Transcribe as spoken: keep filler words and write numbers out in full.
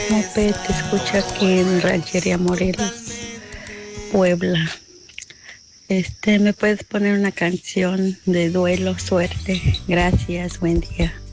Moped, te escucho aquí en Ranchería Morelos, Puebla. Este, ¿me puedes poner una canción de duelo, suerte? Gracias, buen día.